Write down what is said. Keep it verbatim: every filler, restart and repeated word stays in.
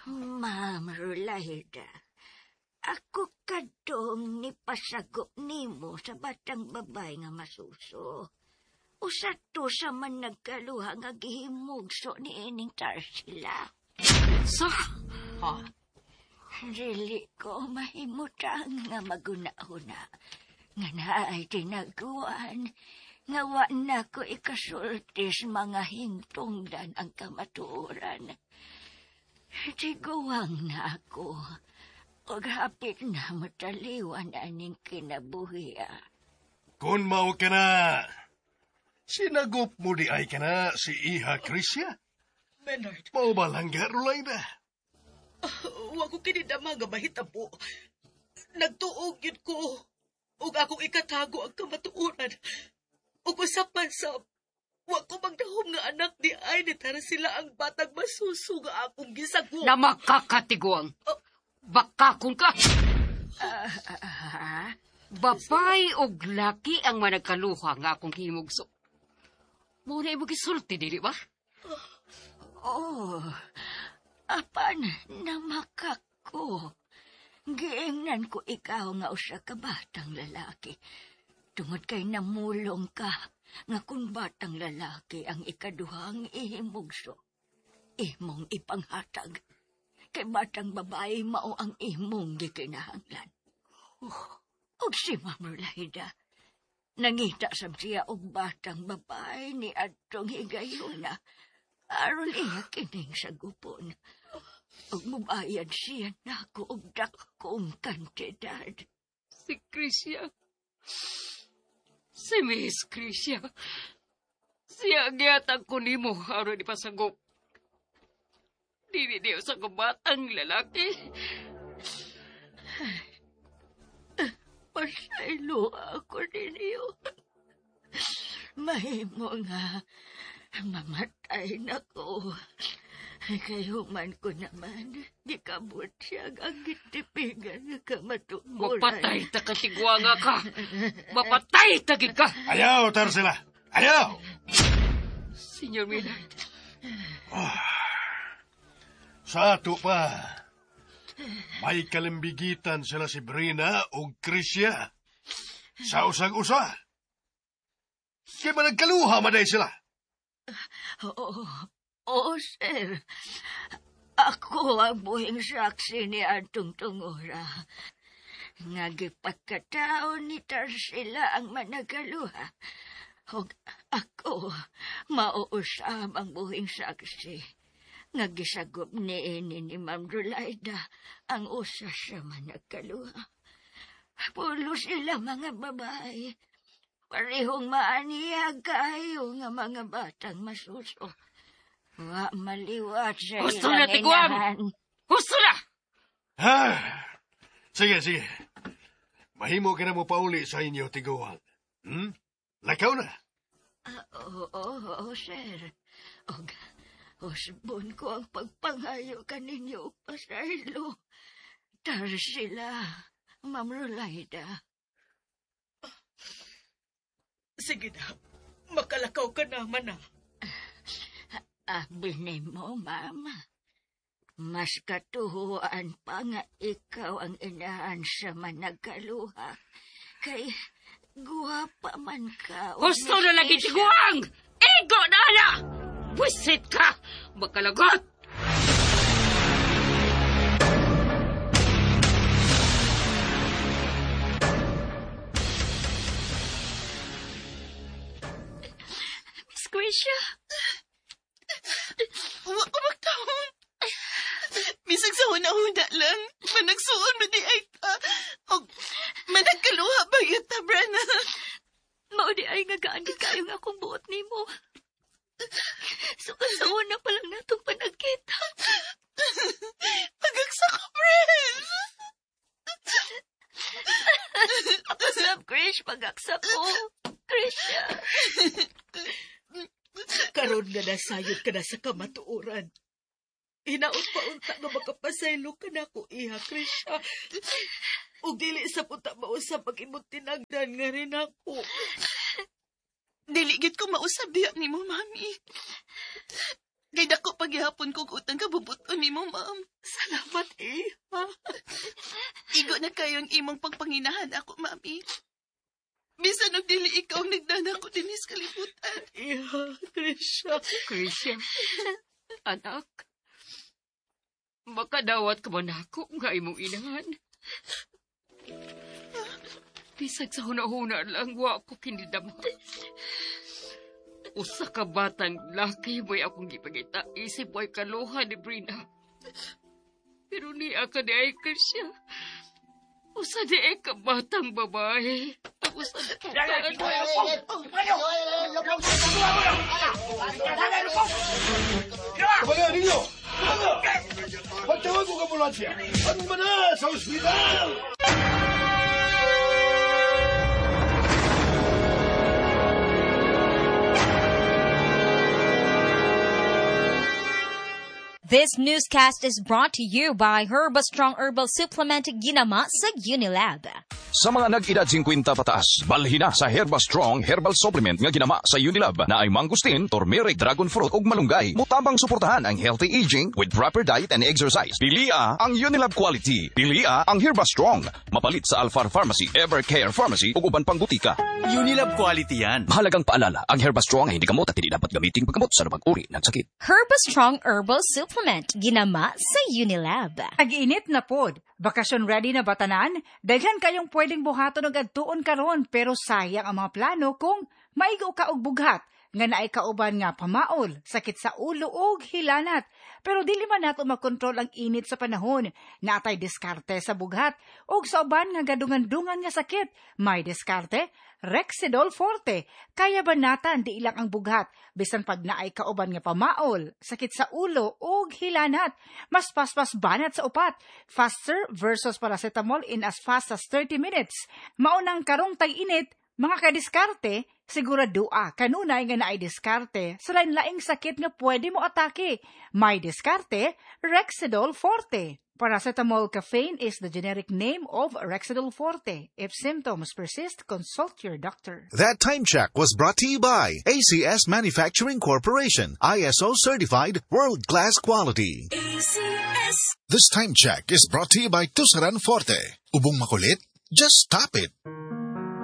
Ma'am Rolaida, ako kadong ni pasagop nimo sa batang babay nga masuso. Usa to sa man nagkaluha nga gihimugso ni ining Tarsila. Sa? Ha? Dili ko mahimutang nga maguna-una. Nga naay tinaguan, nga wa na ko ikasultis mga hingtungdan ang kamatuoran. Tiguwang na ako, og hapit na mataliwan aning kinabuhiya. Kung mao ka na, sinagop mo di ay ka na si Iha Krisya? Bernard. Mao ba lang ga, Rolaida? Uh, wa ko kinidama nga mahita po. Nagtuog yun ko. Ug akong ikatago ang kamatuoran. Ug usapan sa wa ko magdahom nga anak di ay ni tara sila ang batang masuso nga akong gisagwa. Na makakatiguang. Uh, Bakakon ka. Ah, uh, uh, Babay og laki ang managkaluha nga akong himugso. Muna mo gisulti, dili ba? Oh, apan namakak ko. Giingnan ko ikaw nga usa ka batang lalaki. Tungod kay namulong ka, nga kung batang lalaki ang ikaduhang ihimugso, imong ipanghatag. Kay batang babae mao ang imong gikinahanglan. Oh, og si Ma'am Rolaida, nangita sab siya og batang babae ni adtong higayuna, aron iya kining sagupon. Og mubayad siya nako og dakong kantidad. Si Krisya. Si Miss Krisya. Siya giyatang ko nimo aron ipasagop. Dili diyo sa kabatang lalaki. Pasaylo ako ninyo. Mahimo nga mamatay na ko. Kayuman ko naman, di kabut siya ang gitipigan nga kamatukuran. Mapatay ta katigwanga ka. Mapatay tagig ka. Ayaw, Tarsila! Ayaw! Senyor Millard. Oh. Sa ato pa, may kalimbigitan sila si Brina o Krisya. Sa usang-usa. Kaya ba nagkaluha maday sila? Oo, oo, sir. Ako ang buhing saksi ni Antong Tungora. Nagipagkataon ni Tarsila ang managaluha. Og ako, mauusam ang buhing saksi. Nagisagop ni ini ni Ma'am Rolaida ang usa sa managaluha. Pulo sila mga babae. Parehong maaniyag kayo nga mga batang masuso. Wa maliwat sa Gusto na, ilang Tiguan! inahan. Gusto na! Ha? Sige, sige. Mahimo ka na mo pauli sa inyo, Tiguan. Hmm? Lakaw na. Uh, Oo, oh, oh, sir. Og, usbon ko ang pagpangayo kaninyo, pasaylo. Tarsila, Ma'am Rolaida. sige na. Makalakaw ka naman na. Abinay mo, Mama. Mas katuhuan pa nga ikaw ang inahan sa managaluha. Kay guwapa man ka. Gusto na lagi tiguang! Ego na ala! Buisit ka! Magkalagot! Miss Gracia? Huwag ko magtahong. Bisag sa hunahuna lang, managsuon mo di ay ta. O managkaluha ba yun ta, Brana? Mao di ay nga gaani kayo nga akong buot ni mo. So, sa una pa lang natong panagkita. Pagagsa ka, Pres! Pasab, Krish, pag-aksa ko. Krisha. Karon nga nasayod ka na sa kamatuoran. Hinaot pa unta nga makapasaylo ka na ko, Iha Krisha. O dili sa punta mausap pag-imong tinagdan nga rin ako. Diligit ko mausab diya ni mo, Mami. Gayda ko paghihapon kong utang kabubuton ni mo, Ma'am. Sa dako na kayong imong pagpanginahan ako, mami. Bisan og dili ikaw ang nagdana ko dinis kalibutan. Iya, Krisha. Christian, anak, makadawat ka man ako nga imong inahan. Bisag sa hunahuna lang, wa ko kinidama. Usa ka batang laki mo'y akong gipagita. Isip mo'y kaluha ni Brina. Pero niya ka di ay Krisya. Usa di ay ka batang babae. Ang usa na Kabaga, ninyo! Kabaga! Pagtawag ko ka ambulansya! Ano ba na sa ospital? This newscast is brought to you by Herbastrong Herbal Supplement ginama sa Unilab. Sa mga nag-edad fifty pataas, balhin na sa Herbastrong Herbal Supplement nga ginama sa Unilab na ay mangustin, turmeric, dragon fruit ug malunggay. Mutabang suportahan ang healthy aging with proper diet and exercise. Pilia ang Unilab quality. Pilia ang Herbastrong. Mapalit sa Alfar Pharmacy, Evercare Pharmacy ug uban pang butika. Unilab quality yan. Mahalagang paalala, ang Herbastrong ay hindi gamot at hindi dapat gamitin paggamot sa anumang uri ng sakit. Herbastrong Herbal Supplement ginama sa Unilab. Ag-init na pod. Bakasyon ready na batanan? Daghan kayong pwedeng buhaton og adtuon karon pero sayang ang mga plano kung maigo ka og bughat nga naay kauban nga pamaol, sakit sa ulo ug hilanat. Pero dili man nato makontrol ang init sa panahon. Natay diskarte sa bughat ug sa uban nga gadungan-dungan nga sakit. May diskarte, Rexidol Forte. Kaya banatan di ilang ang bughat bisan pag naay kauban nga pamaol, sakit sa ulo ug hilanat. Mas paspas banat sa upat. Faster versus paracetamol in as fast as thirty minutes. Maunang karong tag-init, mga kadiskarte, siguradua kanunay nga naay diskarte sa lain-laing sakit nga pwede mo atake. May diskarte, Rexidol Forte. Paracetamol caffeine is the generic name of Rexidol Forte. If symptoms persist, consult your doctor. That time check was brought to you by A C S Manufacturing Corporation, I S O certified, world-class quality. A C S. This time check is brought to you by Tusaran Forte. Ubong makulit? Just stop it.